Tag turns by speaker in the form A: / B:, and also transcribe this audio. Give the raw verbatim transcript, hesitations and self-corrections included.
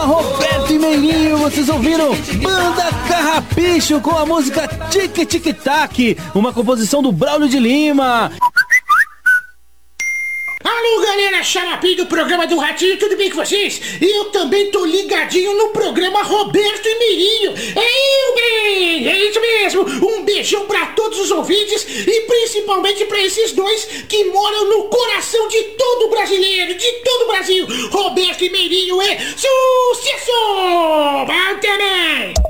A: Roberto e Meirinho, vocês ouviram Banda Carrapicho com a música Tic Tic Tac, uma composição do Braulio de Lima.
B: Alô, galera, Xarapi do programa do Ratinho, tudo bem com vocês? Eu também tô ligadinho no programa Roberto e Meirinho. É eu, bem, é isso mesmo. Um beijão pra todos os ouvintes e principalmente pra esses dois que moram no coração de todo brasileiro, de todo o Brasil. Roberto e Meirinho é sucesso! Vai também!